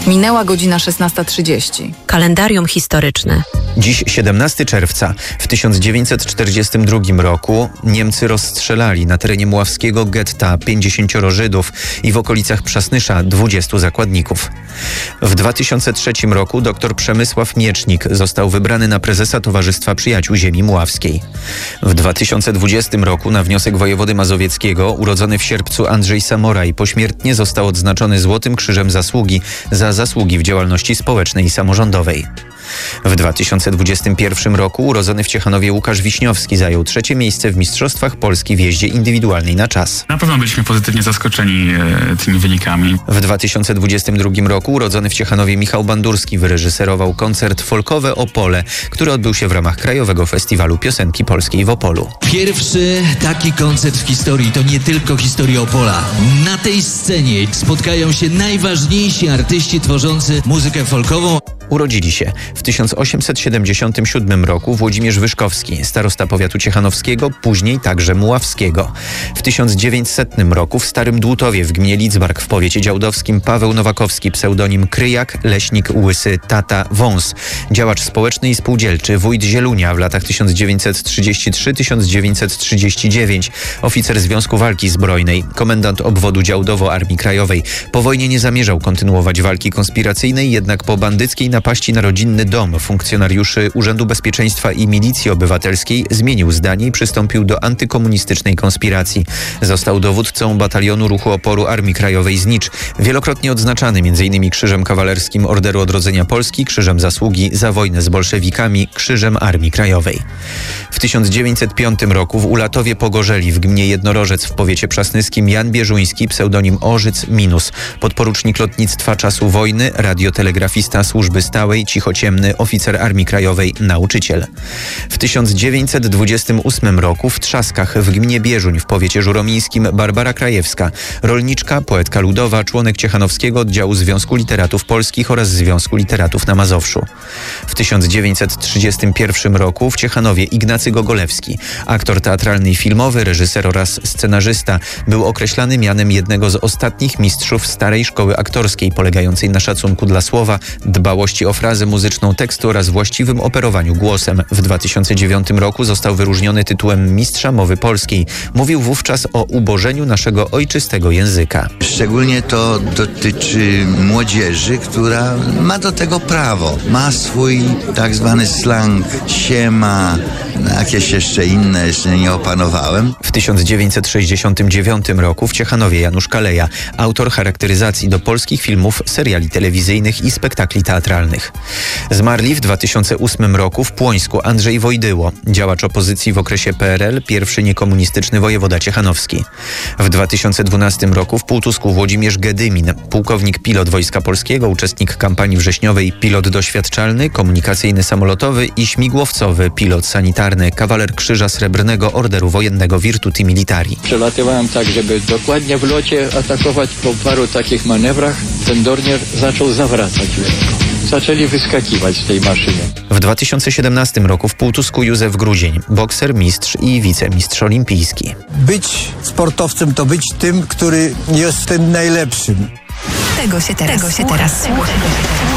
Minęła godzina 16:30. Kalendarium historyczne. Dziś 17 czerwca. W 1942 roku Niemcy rozstrzelali na terenie Mławskiego getta 50 Żydów i w okolicach Przasnysza 20 zakładników. W 2003 roku dr Przemysław Miecznik został wybrany na prezesa Towarzystwa Przyjaciół Ziemi Mławskiej. W 2020 roku na wniosek wojewody mazowieckiego urodzony w Sierpcu Andrzej Samoraj pośmiertnie został odznaczony Złotym Krzyżem Zasługi za zasługi w działalności społecznej i samorządowej. W 2021 roku urodzony w Ciechanowie Łukasz Wiśniowski zajął 3. miejsce w Mistrzostwach Polski w jeździe indywidualnej na czas. Na pewno byliśmy pozytywnie zaskoczeni tymi wynikami. W 2022 roku urodzony w Ciechanowie Michał Bandurski wyreżyserował koncert Folkowe Opole, który odbył się w ramach Krajowego Festiwalu Piosenki Polskiej w Opolu. Pierwszy taki koncert w historii to nie tylko historia Opola. Na tej scenie spotkają się najważniejsi artyści tworzący muzykę folkową. Urodzili się w 1877 roku Włodzimierz Wyszkowski, starosta powiatu ciechanowskiego, później także muławskiego. W 1900 roku w Starym Dłutowie w gminie Lidzbark w powiecie działdowskim Paweł Nowakowski, pseudonim Kryjak, leśnik, łysy, tata, wąs. Działacz społeczny i spółdzielczy, wójt Zielunia w latach 1933-1939, oficer Związku Walki Zbrojnej, komendant obwodu Działdowo Armii Krajowej. Po wojnie nie zamierzał kontynuować walki konspiracyjnej, jednak po bandyckiej napaści na rodzinny dom funkcjonariuszy Urzędu Bezpieczeństwa i Milicji Obywatelskiej zmienił zdanie i przystąpił do antykomunistycznej konspiracji. Został dowódcą batalionu ruchu oporu Armii Krajowej Znicz, wielokrotnie odznaczany m.in. Krzyżem Kawalerskim Orderu Odrodzenia Polski, Krzyżem Zasługi za wojnę z bolszewikami, Krzyżem Armii Krajowej. W 1905 roku w Ulatowie Pogorzeli w gminie Jednorożec w powiecie przasnyskim Jan Bierzuński, pseudonim Orzyc Minus, podporucznik lotnictwa czasu wojny, radiotelegrafista służby stałej, cichociemny, oficer Armii Krajowej, nauczyciel. W 1928 roku w Trzaskach w gminie Bieżuń w powiecie żuromińskim Barbara Krajewska, rolniczka, poetka ludowa, członek Ciechanowskiego Oddziału Związku Literatów Polskich oraz Związku Literatów na Mazowszu. W 1931 roku w Ciechanowie Ignacy Gogolewski, aktor teatralny i filmowy, reżyser oraz scenarzysta, był określany mianem jednego z ostatnich mistrzów starej szkoły aktorskiej, polegającej na szacunku dla słowa, dbałości o frazę muzyczną tekstu oraz właściwym operowaniu głosem. W 2009 roku został wyróżniony tytułem Mistrza Mowy Polskiej. Mówił wówczas o ubożeniu naszego ojczystego języka. Szczególnie to dotyczy młodzieży, która ma do tego prawo. Ma swój tak zwany slang, siema, jakieś jeszcze inne, jeszcze nie opanowałem. W 1969 roku w Ciechanowie Janusz Kaleja, autor charakteryzacji do polskich filmów, seriali telewizyjnych i spektakli teatralnych. Zmarli w 2008 roku w Płońsku Andrzej Wojdyło, działacz opozycji w okresie PRL, pierwszy niekomunistyczny wojewoda ciechanowski. W 2012 roku w Półtusku Włodzimierz Gedymin, pułkownik pilot Wojska Polskiego, uczestnik kampanii wrześniowej, pilot doświadczalny, komunikacyjny samolotowy i śmigłowcowy, pilot sanitarny, kawaler Krzyża Srebrnego Orderu Wojennego Virtuti Militari. Przelatywałem tak, żeby dokładnie w locie atakować. Po paru takich manewrach ten Dornier zaczął zawracać lekko. Zaczęli wyskakiwać z tej maszyny. W 2017 roku w Półtusku Józef Grudzień, bokser, mistrz i wicemistrz olimpijski. Być sportowcem to być tym, który jest tym najlepszym. Tego się teraz słucha.